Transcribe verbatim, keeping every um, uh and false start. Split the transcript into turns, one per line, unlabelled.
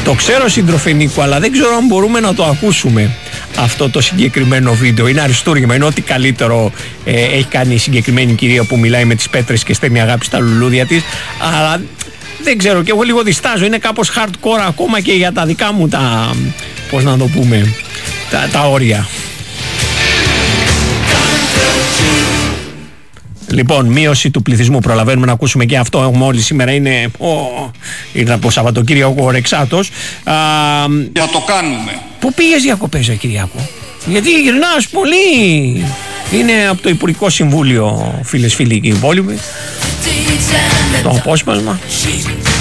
Το ξέρω, σύντροφε Νίκο, αλλά δεν ξέρω αν μπορούμε να το ακούσουμε αυτό το συγκεκριμένο βίντεο. Είναι αριστούργημα, είναι ό,τι καλύτερο ε, έχει κάνει η συγκεκριμένη κυρία που μιλάει με τις πέτρες και στέλνει αγάπη στα λουλούδια της, αλλά δεν ξέρω, και εγώ λίγο διστάζω, είναι κάπως hardcore ακόμα και για τα δικά μου τα, πώς να το πούμε, τα, τα όρια. Λοιπόν, μείωση του πληθυσμού, προλαβαίνουμε να ακούσουμε και αυτό. Μόλις σήμερα είναι, oh, ήρθα από Σαββατοκύριακο ο Ρεξάτος. Α,
θα το κάνουμε.
Πού πήγες διακοπές, Κυριάκο? Γιατί γυρνάς πολύ. Είναι από το Υπουργικό Συμβούλιο, φίλες φίλοι και οι υπόλοιποι, το απόσπασμα.